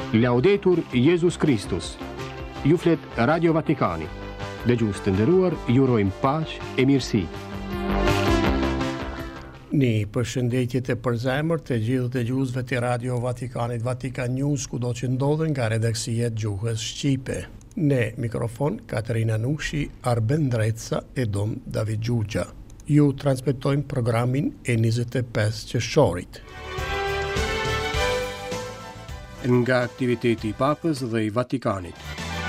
Laudetur Jesus Christus. Ju flet Radio Vatikani. Dëgjues të nderuar, ju urojmë paqë e mirësi. Një përshëndetje të përzemër të gjithë dëgjuesve të Radio Vatikanit, Vatikan News, kudo që ndodhen nga redaksia e gjuhës shqipe. Në mikrofon Katerina Nushi, Arben Dreca e Dom David Gjugja. Ju transmetojmë programin e 25 qershorit. Nga aktiviteti i Papës dhe i Vatikanit.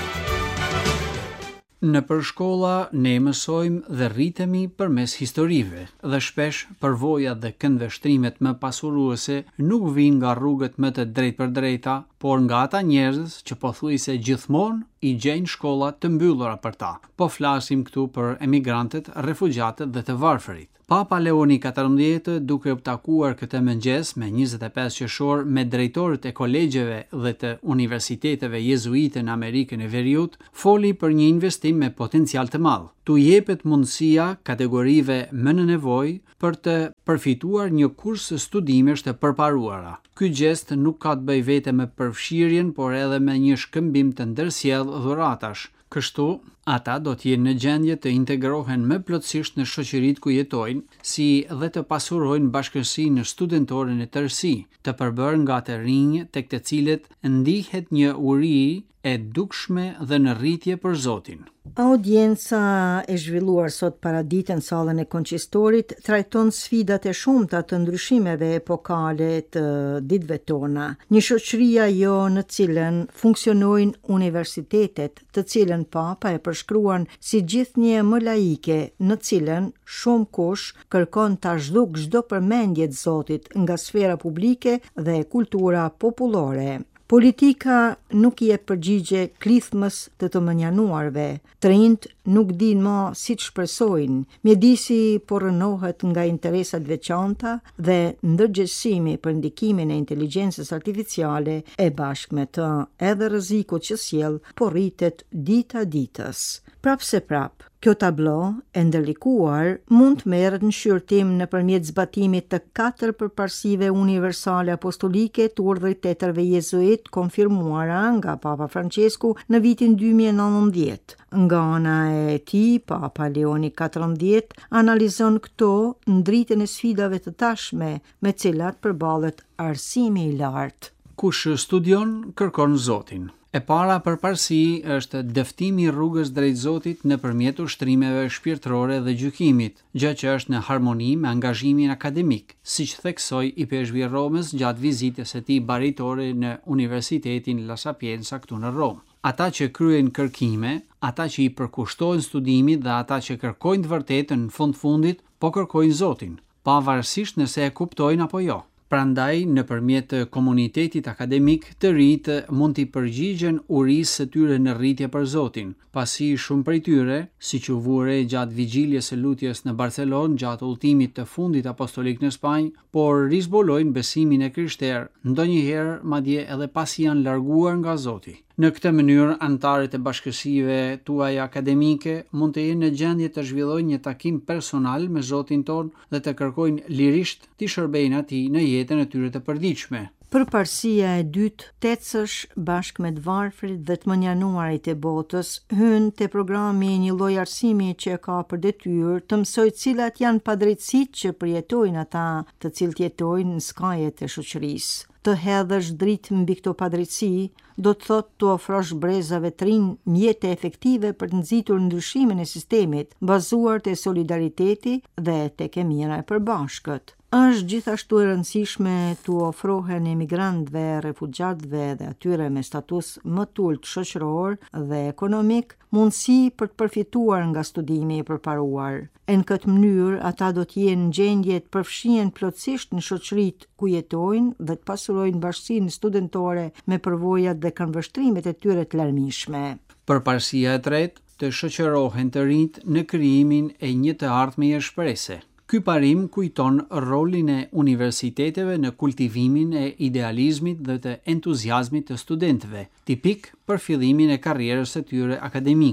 Në përshkolla ne mësojmë dhe rritemi përmes historive dhe shpesh përvojat dhe këndvështrimet më pasuruese nuk vijnë nga rrugët më të drejtpërdrejta, por nga ata njerëz që pothuajse gjithmonë i gjejnë shkolla të mbyllura për ta. Po flasim këtu për emigrantët, refugjatët dhe të varfërit. Papa Leoni XIV, duke u takuar këtë mëngjes me 25 qershor me drejtorët e kolegjeve dhe të universiteteve jezuite në Amerikën e Veriut, foli për një investim me potencial të madh. Tu jepet mundësia kategorive më në nevojë për të përfituar një kurs studimesh të përparuara. Ky gjest nuk ka të bëjë vetëm me përfshirjen, por edhe me një shkëmbim të ndërsjellë dhuratash. Kështu, ata do të jenë në gjendje të integrohen më plotësisht në shoqëritë ku jetojnë, si dhe të pasurojnë bashkësinë studentore në tërësi, të përbërë nga të rinj tek të cilët ndihet një uri e dukshme dhe në rritje për Zotin. Audienca e zhvilluar sot paraditën sallën e konqistorit trajton sfidat e shumta të ndryshimeve epokale të ditëve tona. Një shoqëria jo në cilën funksionojnë universitetet, të cilën Papa e përshkruan si gjithnjë më laike, në cilën shumë kush kërkon ta zhduk çdo përmendje të Zotit nga sfera publike dhe kultura popullore. Politika nuk i jep përgjigje klithmës të mënjanuarve, të rinjt nuk din më si të shpresojnë, mjedisi po rënohet nga interesat veçanta dhe ndërgjegjësimi për ndikimin e inteligjencës artificiale e bashkë me të edhe rreziku që sjell po rritet dita ditës. Prap se prap, kjo tablo e ndërlikuar mund të merret në shqyrtim nëpërmjet zbatimit të 4 përparësive universale apostolike të urdhëtetërve jezuit konfirmuara nga Papa Francesku në vitin 2019. Nga ana e tij, Papa Leoni XIV analizon këto ndritjen e sfidave të tashme me cilat përballet arsimi i lartë. Kush studion, kërkon Zotin. E para përparësi është dëftimi i rrugës drejt Zotit nëpërmjet ushtrimeve shpirtërore dhe gjykimit, gjë që është në harmoni me angazhimin akademik, siç theksoi i peshqvi i Romës gjatë vizitës së tij baritore në Universitetin La Sapienza këtu në Rom. Ata që kryejnë kërkime, ata që i përkushtojnë studimit dhe ata që kërkojnë të vërtetën në fundit, po kërkojnë Zotin, pavarësisht nëse e kuptojnë apo jo. Prandaj, nëpërmjet komunitetit akademik, të rinjt mund t'i përgjigjen urisë së tyre në rritje për Zotin, pasi shumë prej tyre, siç u vure gjatë vigjiljes së lutjes në Barcelonë gjatë udhëtimit të fundit apostolik në Spanjë, por rizbolojnë besimin e krishterë, ndonjëherë madje edhe pasi janë larguar nga Zoti. Në këtë mënyrë, anëtarët e bashkësive tuaj akademike mund të jenë në gjendje të zhvillojnë një takim personal me Zotin ton dhe të kërkojnë lirisht t'i shërbejnë atij në jetën e tyre të përditshme. Përparësia e dytë, tecësh bashkë me të varfrit dhe të mënjanuarit e botës, hyn te programi një lloj arsimi që ka për detyrë të mësojë cilat janë padrejtësitë që përjetojnë ata të cilët jetojnë në skajet e shoqërisë. Të hedhësh dritë mbi këto padrejtësi, do të thotë të ofrosh brezave të rinj mjete efektive për të nxitur ndryshimin e sistemit, bazuar te solidariteti dhe tek e mira e përbashkët. Është gjithashtu e rëndësishme të ofrohen emigrantëve, refugjatëve dhe atyre me status më të ulët shoqëror dhe ekonomik mundësi për të përfituar nga studimi i përparuar. E në këtë mënyrë, ata do të jenë në gjendje të përfshihen plotësisht në shoqëritë ku jetojnë dhe të pasurojnë bashkësinë studentore me përvojat dhe këndvështrimet e tyre të larmishme. Përparësia e tretë, të shoqërohen të rinjt në krijimin e një të ardhmeje shprese. Ky parim kujton rolin e universiteteve në kultivimin e idealizmit dhe të entuziazmit të studentëve, tipik për fillimin e karrierës së tyre akademike.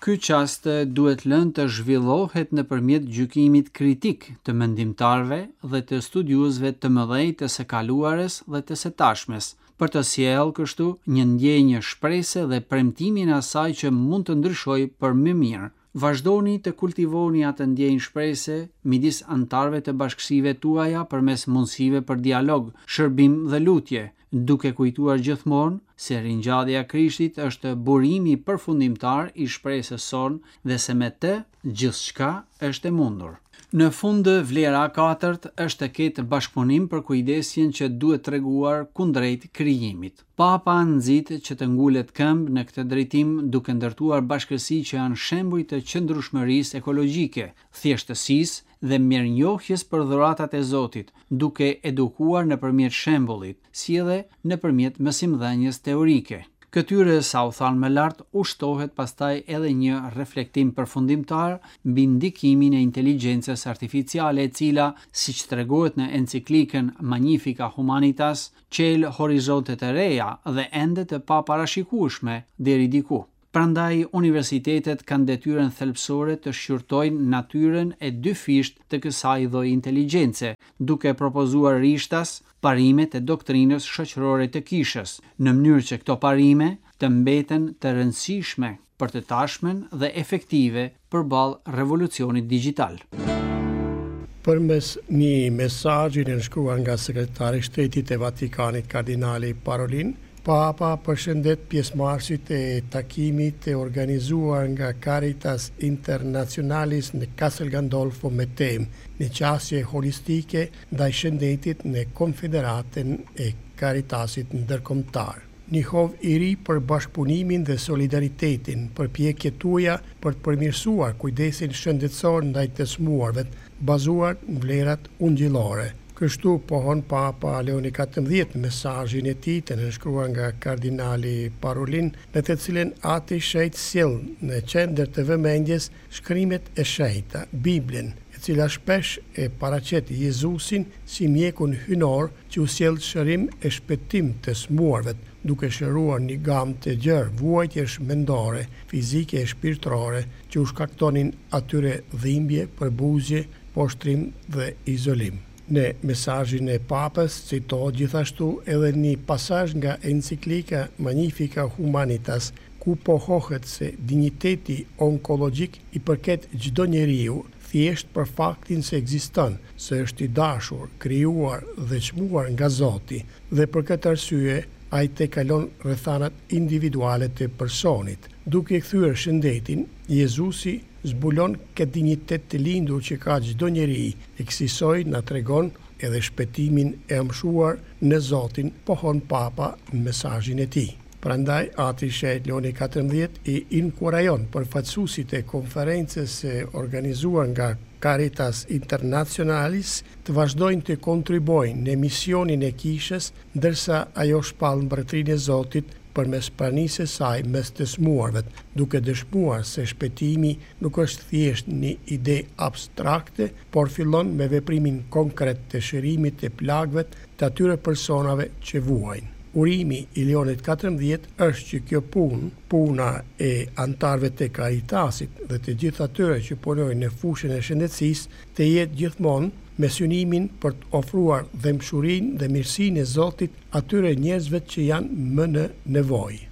Ky çast duhet lënë të zhvillohet nëpërmjet gjykimit kritik të mendimtarëve dhe të studiuesve të mëdhenj të së kaluarës dhe të së tashmes, për të sjellë kështu një ndjenjë shprese dhe premtimin e asaj që mund të ndryshojë për më mirë. Vazhdoni të kultivoni atë ndjenjë shprese midis anëtarëve të bashkësive tuaja përmes mundësive për dialog, shërbim dhe lutje, duke kujtuar gjithmonë se ringjallja e Krishtit është burimi përfundimtar i shpresës sonë dhe se me të gjithçka është e mundur. Në fund, vlera e katërt është të ketë bashkëpunim për kujdesjen që duhet treguar kundrejt krijimit. Papa nxit që të ngulet këmbë në këtë drejtim duke ndërtuar bashkësi që janë shembuj të qëndrueshmërisë ekologjike, thjeshtësisë dhe mirënjohjes për dhuratat e Zotit, duke edukuar nëpërmjet shembullit, si edhe nëpërmjet mësimdhënies teorike. Këtyre, sa u thanë më lart, ushtohet pastaj edhe një reflektim përfundimtar mbi ndikimin e inteligjencës artificiale e cila, siç tregohet në enciklikën Magnifica Humanitas, qel horizonte të reja dhe ende të paparashikueshme deri diku. Prandaj, universitetet kanë detyrën thelbësore të shqyrtojnë natyrën e dyfisht të kësaj lloji inteligjence, duke propozuar rishtas parimet e doktrinës shoqërore të kishës, në mënyrë që këto parime të mbeten të rëndësishme për të tashmen dhe efektive përballë revolucionit digjital. Përmes një mesazhi i shkruar nga sekretari i Shtetit e Vatikanit Kardinali Parolin, Papa përshëndet pjesëmarrësit e takimit e organizuar nga Caritas Internationalis në Castel Gandolfo me temë një qasje holistike ndaj shëndetit në Konfederatën e Caritasit ndërkombëtar. Njihov i ri për bashkëpunimin dhe solidaritetin, përpjekjet tuaja për të përmirësuar kujdesin shëndetësor ndaj të smuarve, bazuar në vlerat ungjillore. Kështu pohon Papa Leoni XIV mesazhin e tij të nënshkruar nga Kardinali Parolin, në të cilën ati shenjtë sjell në qendër të vëmendjes shkrimet e shenjta, Biblën, e cila shpesh e paraqet Jezusin si mjekun hynor që u sjell shërim e shpëtim të smuarve, duke shëruar një gamë të gjerë vuajtjesh mendore, fizike e shpirtërore që u shkaktonin atyre dhimbje, përbuzje, poshtrim dhe izolim. Në mesazhin e Papës citohet gjithashtu edhe një pasazh nga enciklika Magnifica Humanitas, ku pohohet se dinjiteti onkologjik i përket çdo njeriu thjesht për faktin se ekziston, se është i dashur, krijuar dhe çmuar nga Zoti, dhe për këtë arsye ai kalon rrethanat individuale të personit. Duke kthyer shëndetin, Jezusi zbulon këtë dinjitet të lindur që ka çdo njeri, e kësaj na tregon edhe shpëtimin e mshuar në Zotin, pohon Papa në mesazhin e tij. Prandaj, ati shenjtë Leoni XIV i inkurajon përfaqësuesit e konferencës organizuar nga Caritas Internationalis të vazhdojnë të kontribuojnë në misionin e kishës, ndërsa ajo shpall mbretërinë e Zotit përmes pranisë së saj mes të smuarve, duke dëshmuar se shpëtimi nuk është thjesht një ide abstrakte, por fillon me veprimin konkret të shërimit të plagëve të atyre personave që vuajnë. Urimi i Leonit XIV është që kjo puna e antarëve të Caritasit dhe të gjithë atyre që punojnë në fushën e shëndetësisë, të jetë gjithmonë me synimin për të ofruar dhemshurinë dhe mirësinë e Zotit atyre njerëzve që janë më në nevojë.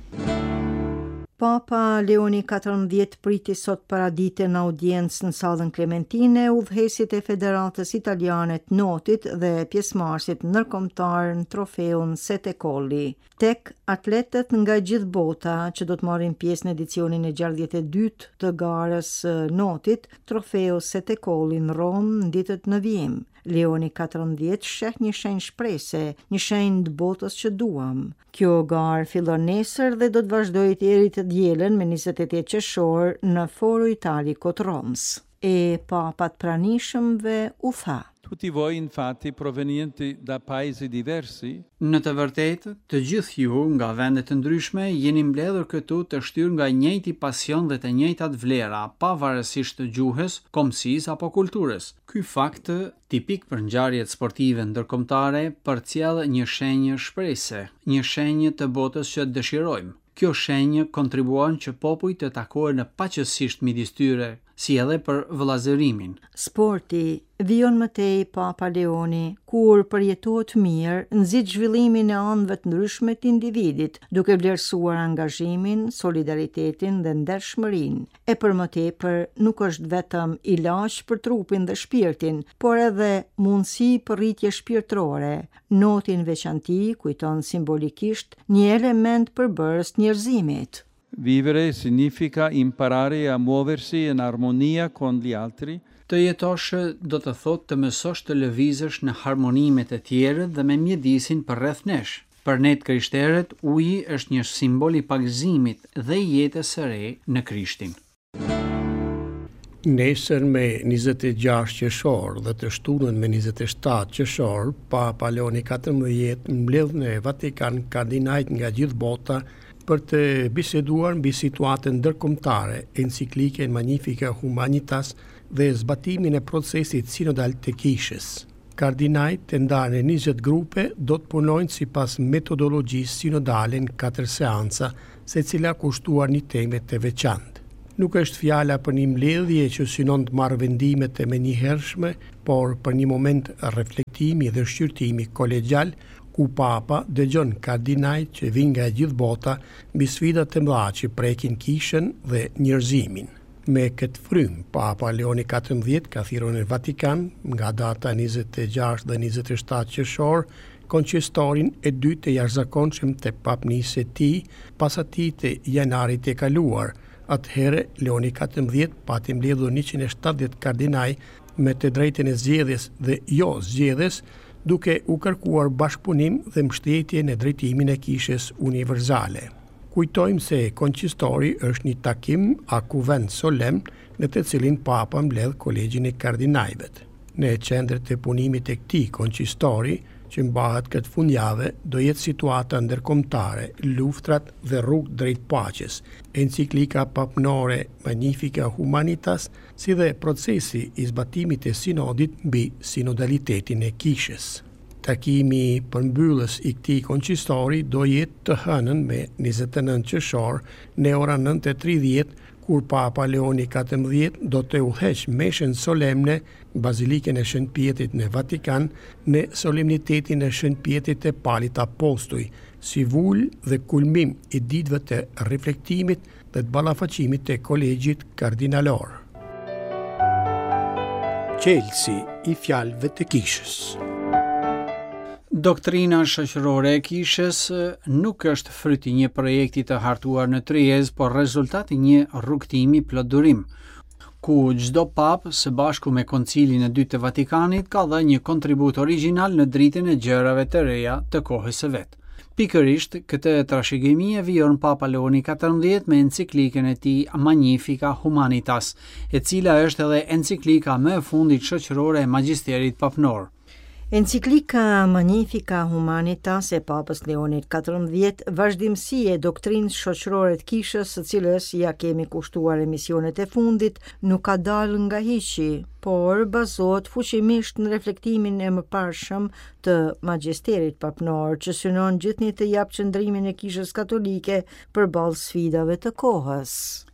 Papa Leoni XIV priti sot paradite në audiencë në sallën Klementine udhëheqësit e Federatës Italiane të Notit dhe pjesëmarrësit ndërkombëtar në trofeun Sette Colli. Tek atletët nga gjithë bota që do të marrin pjesë në edicionin e 62 të garës Notit, trofeu Sette Colli në Rom në ditët në vijim. Leoni XIV sheh një shenjë shprese, një shenjë të botës që duam. Kjo garë fillon nesër dhe do të vazhdojë deri të dielën me 28 qershor në Foro Italico të Romës. E papat pranishëmve u tha: Tutti voi infatti provenienti da paesi diversi? Në të vërtetë, të gjithë ju nga vende të ndryshme jeni mbledhur këtu të shtyrë nga njëjti pasion dhe të njëjtat vlera, pavarësisht të gjuhës, kombësisë apo kulturës. Ky fakt, tipik për ngjarjet sportive ndërkombëtare, përcjell një shenjë shprese, një shenjë të botës që dëshirojmë. Kjo shenjë kontribuon që popujt të takohen paqësisht midis tyre, si edhe për vëllazërimin. Sporti vijon më tej Papa Leoni, kur përjetohet mirë, nxit zhvillimin e anëve të ndryshme të individit, duke vlerësuar angazhimin, solidaritetin dhe ndershmërinë. E për më tepër, nuk është vetëm ilaç për trupin dhe shpirtin, por edhe mundësi për rritje shpirtërore. Noti në veçanti kujton simbolikisht një element përbërës njerëzimit. Vivere significa imparare a muoversi in armonia con gli altri. Të jetosh do të thotë të mësosh të lëvizësh në harmoni me të tjerët dhe me mjedisin përreth nesh. Për ne të krishterët, uji është një simbol i pagëzimit dhe i jetës së re në Krishtin. Nesër me 26 qershor dhe të shtunën me 27 qershor, Papa Leoni XIV mbledh në Vatikan kardinajt nga gjithë bota për të biseduar mbi situatën ndërkombëtare, enciklikën Magnificat Humanitas dhe zbatimin e procesit sinodal të Kishës. Kardinajt të ndarë në 20 grupe do të punojnë sipas metodologjisë sinodale në 4 seanca, secila kushtuar një temë të veçantë. Nuk është fjala për një mbledhje që synon të marrë vendimet e menjëhershme, por për një moment reflektimi dhe shqyrtimi kolegjal, ku Papa dëgjon kardinajt që vinë nga gjithë bota mbi sfidat e mëdha që prekin Kishën dhe njerëzimin. Me këtë frym, Papa Leoni XIV ka thirrur në Vatikan nga data 26 dhe 27 qershor konqistorin e dytë të jashtëzakonshëm të papnisë së tij pas atij të janarit të kaluar. Atëherë Leoni XIV pati mbledhur 170 kardinaj me të drejtën e zgjedhjes dhe jo zgjedhjes, duke u kërkuar bashkëpunim dhe mbështetje në drejtimin e Kishës universale. Kujtojmë se konqistori është një takim akuvent solemn në të cilin Papa mbledh kolegjin e kardinajve. Në qendër të punimit e këtij konqistori, që mbahet këtë fundjavë, do jetë situata ndërkombëtare, luftrat dhe rrugë drejt paqes, enciklika papnore Magnificat Humanitas, si dhe procesi i zbatimit të sinodit mbi sinodalitetin e Kishës. Takimi përmbyllës i këtij konqistori do jetë të hënën me 29 qershor në ora 9:30, kur Papa Leoni XIV do të udhëheqë meshën solemne në Bazilikën e Shënt Pietrit në Vatikan në solemnitetin e Shënt Pietrit të Palit Apostuj, si vulë dhe kulmim i ditëve të reflektimit dhe të ballafaqimit të kolegjit kardinalor. Qelsi i fjalëve të Kishës. Doktrina shoqërore e Kishës nuk është fryti një projekti të hartuar në Triez, por rezultati një rrugtimi plot durim, ku çdo pap së bashku me koncilin e dytë të Vatikanit ka dhënë një kontribut origjinal në dritën e gjërave të reja të kohës së vet. Pikërisht këtë trashëgimi e vijon Papa Leoni XIV me enciklikën e tij Magnificat Humanitas, e cila është edhe enciklika më e fundit shoqërore e magjisterit papnor. Enciklika Magnificat Humanitas e Papës Leonit XIV, vazhdimsi e doktrinës shoqërore të Kishës, së cilës ja kemi kushtuar emisionet e fundit, nuk ka dalë nga hiqi, por bazohet fuqimisht në reflektimin e mëparshëm të magjisterit papnor, që synon gjithnjë të jap qëndrimin e Kishës katolike përballë sfidave të kohës.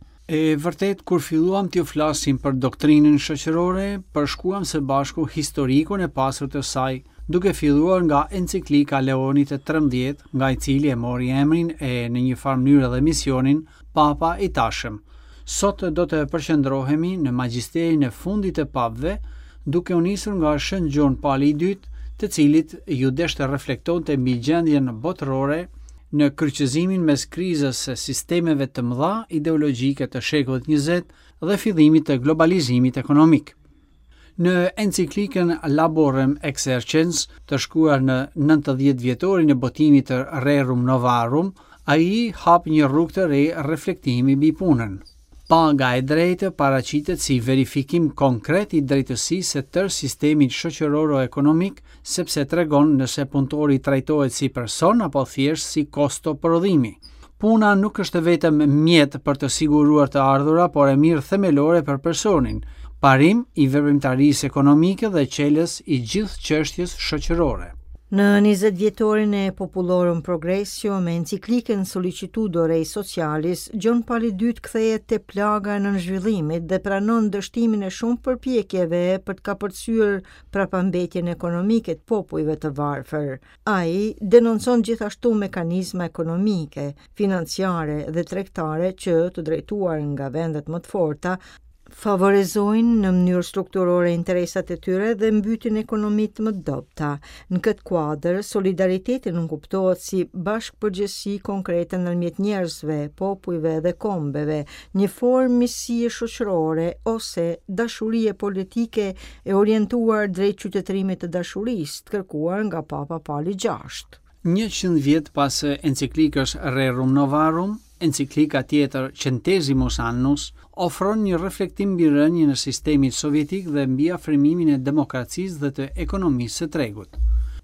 E vërtet, kur filluam t'ju flasim për doktrinën shoqërore, përshkuam së bashku historikun e pasur të saj, duke filluar nga enciklika Leonit XIII, nga i cili e mori emrin e në një farë mënyrë dhe misionin Papa i tashëm. Sot do të përqendrohemi në magjisterin e fundit të papëve, duke u nisur nga Shënt Gjon Pali i dytë, të cilit ju desh të reflektonte mbi gjendjen botërore në kryqëzimin mes krizës së sistemeve të mëdha ideologjike të shekullit 20 dhe fillimit të globalizimit ekonomik. Në enciklikën Laborem Exercens, të shkruar në 90 vjetorin e botimit të Rerum Novarum, ai hap një rrugë të re reflektimi mbi punën. Paga e drejtë paraqitet si verifikim konkret i drejtësisë së tërë sistemit shoqëror-ekonomik, sepse tregon nëse punëtori trajtohet si person apo thjesht si kosto prodhimi. Puna nuk është vetëm mjet për të siguruar të ardhura, por e mirë themelore për personin, parim i veprimtarisë ekonomike dhe qelës i gjithë çështjes shoqërore. Në 20 vjetorin e Populorum Progressio me enciklikën Solicitudo Rei Socialis, John Paul II kthehet te plaga e nënzhvillimit dhe pranon dështimin e shumë përpjekjeve për të kapërcyer prapambetjen ekonomike të popujve të varfër. Ai denoncon gjithashtu mekanizma ekonomike, financiare dhe tregtare që, të drejtuar nga vendet më të forta, favorizojnë në mënyrë strukturore interesat e tyre dhe mbytin ekonomitë më të dobta. Në këtë kuadër, solidariteti nuk kuptohet si bashkëpërgjegjësi konkrete ndërmjet njerëzve, popujve dhe kombeve, një formë misie shoqërore ose dashurie politike e orientuar drejt qytetërimit të dashurisë, të kërkuar nga Papa Pauli VI. 100 vjet pas enciklikës Rerum Novarum, enciklika tjetër Centesimus Annus ofron një reflektim mbi rënien e sistemit sovjetik dhe mbi afrimimin e demokracisë dhe të ekonomisë së tregut.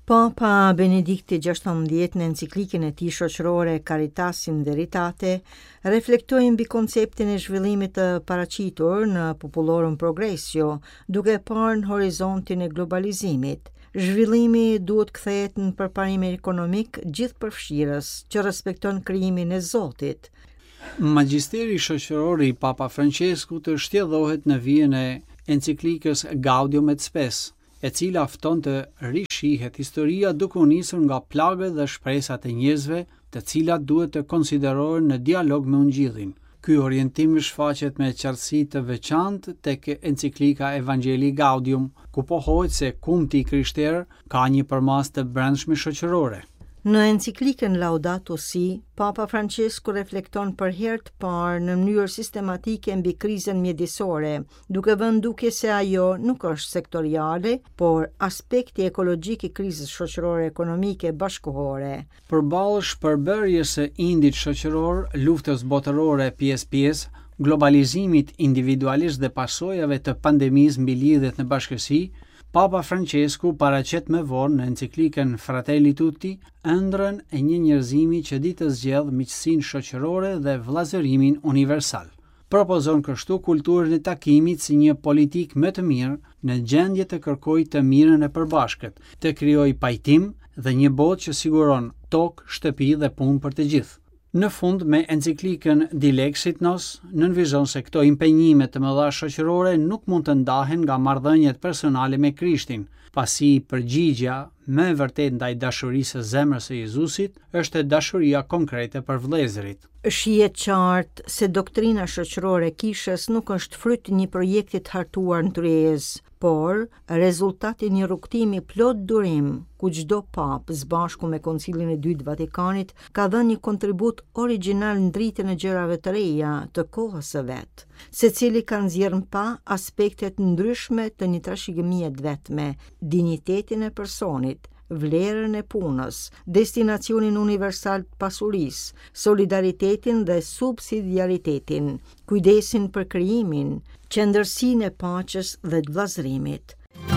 Papa Benedikti XVI në enciklikën e tij shoqërore Caritas in Veritate reflektoi mbi konceptin e zhvillimit të paraqitur në Populorum Progressio, duke parë në horizontin e globalizimit. Zhvillimi duhet kthehet në përparim ekonomik gjithëpërfshirës që respekton krijimin e Zotit. Magjisteri shoqëror i Papa Franceskut shtjellohet në vijën e enciklikës Gaudium et Spes, e cila fton të rishihet historia duke u nisur nga plagët dhe shpresat e njerëzve, të cilat duhet të konsiderohen në dialog me Ungjillin. Ky orientim shfaqet me qartësi të veçantë tek enciklika Evangelii Gaudium, ku pohohet se kulti i krishterë ka një përmas të brendshme shoqërore. Në enciklikën Laudato Si, Papa Francesku reflekton për herë të parë në mënyrë sistematike mbi krizën mjedisore, duke vënë duke se ajo nuk është sektoriale, por aspekti ekologjik i krizës shoqërore ekonomike bashkëkohore. Përballë shpërbërjes së indit shoqëror, luftës botërore pjesë-pjesë, globalizimit individualist dhe pasojave të pandemisë mbi lidhjet në bashkësi, Papa Francesku paraqet me vonë në enciklikën Fratelli Tutti ëndrrën e një njerëzimi që di të zgjedhë miqësinë shoqërore dhe vëllazërimin universal. Propozon kështu kulturën e takimit si një politikë më të mirë në gjendje të kërkojë të mirën e përbashkët, të krijojë pajtim dhe një botë që siguron tokë, shtëpi dhe punë për të gjithë. Në fund, me enciklikën Dilexit Nos, nënvizon se këto impenjime të mëdha shoqërore nuk mund të ndahen nga marrëdhëniet personale me Krishtin, pasi përgjigjja më e vërtetë ndaj dashurisë së zemrës së Jezusit është dashuria konkrete për vëllezërit. Shihet qartë se doktrina shoqërore e kishës nuk është fryt një projekti të hartuar në tryezë, por rezultati një rrugtimi plot durim, ku çdo pap së bashku me Koncilin e Dytë Vatikanit ka dhënë një kontribut origjinal në dritën e gjërave të reja të kohës së vet. Secili ka nxjerrë pa aspektet ndryshme të një trashëgimie të vetme, dinjitetin e personit, vlerën e punës, destinacionin universal të pasurisë, solidaritetin dhe subsidiaritetin, kujdesin për krijimin, qëndërsinë e paqes dhe të vllazërimit.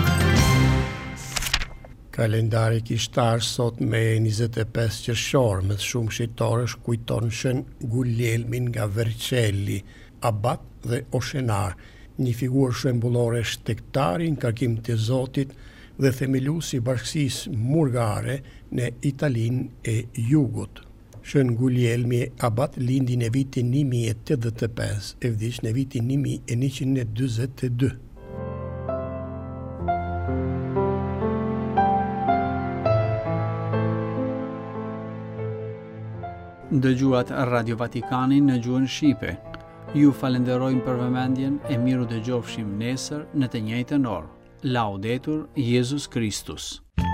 Kalendari kishtar sot me 25 qershor me shumë shqiptarësh kujton shën Guglielmin nga Vercelli, abat dhe oshenar, një figurë shembullore shtegtari në kërkim të Zotit dhe themeluesi i bashkësisë murgare në Italinë e Jugut. Shën Guglielmi abat lindi në vitin 1085 e vdiq në vitin 1142. Dëgjuat Radio Vatikanin në gjuhën shqipe. Ju falenderojmë për vëmendjen e miru dëgjofshim nesër në të njëjtën orë. Laudetur Jesus Christus.